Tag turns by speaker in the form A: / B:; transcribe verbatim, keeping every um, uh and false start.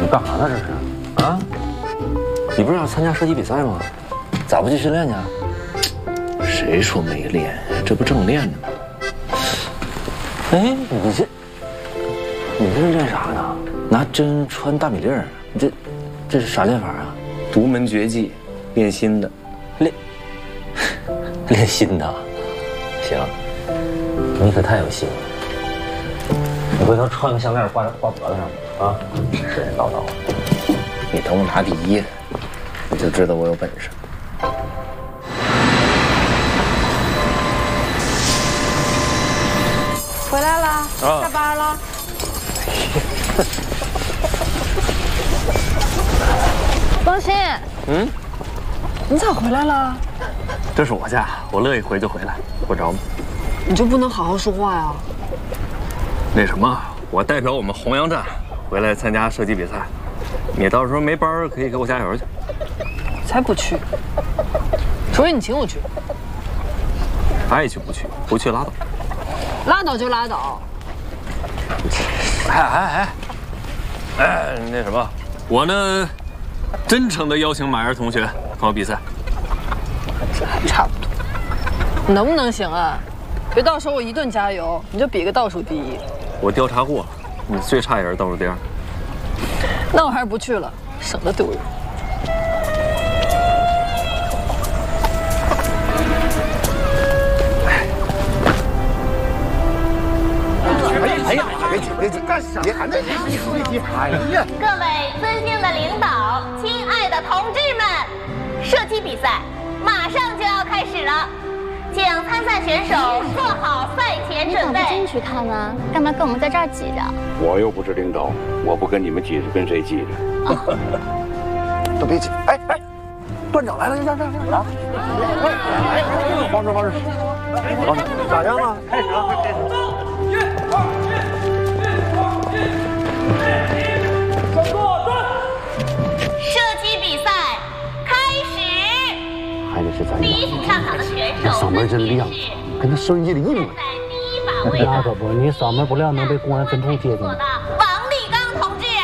A: 你干啥呢？这是？啊？你不是要参加射击比赛吗？咋不去训练去？
B: 谁说没练？这不正练着呢。
A: 哎，你这，你这是练啥呢？拿针穿大米粒儿，你这，这是啥练法啊？
B: 独门绝技，练新的。
A: 练，练新的。行，你可太有心了。你回头穿个项链挂挂脖子上啊！是人唠叨。
B: 你等我拿第一，你就知道我有本事。
C: 回来了，啊、下班了。王鑫，
B: 嗯，
C: 你咋回来了？
B: 这是我家，我乐意回就回来，不着吗？
C: 你就不能好好说话呀？
B: 那什么，我代表我们弘阳站回来参加射击比赛，你到时候没班可以给我加油去。
C: 才不去，除非你请我去。
B: 爱去不去，不去拉倒。
C: 拉倒就拉倒。
B: 哎哎哎，哎，那什么，我呢，真诚的邀请马儿同学跟我比赛。
C: 这还差不多。你能不能行啊？别到时候我一顿加油，你就比个倒数第一。
B: 我调查过了，你最差也是倒数第二。
C: 那我还是不去了，省得丢人。
D: 哎呀，别急别急，干啥？别喊那别急别急！哎呀，
E: 各位尊敬的领导，亲爱的同志们，射击比赛马上就要开始了，请参赛选手做好赛前准备。
F: 你怎么不进去看呢？干嘛跟我们在这儿挤着？
D: 我又不是领导，我不跟你们挤着，跟谁挤着？啊、都别挤！哎哎，段长来了，让让让让！哎哎，方式方式，方式咋样啊？开始了，快开始！一、二、一、一、二、一。
E: 射击比赛开始。
D: 还得是咱
E: 第一组上场的选手
D: 嗓门真亮，跟那收音机里一模一样。
E: 样。
G: 那可不，你嗓门不亮能被公安分处接进来。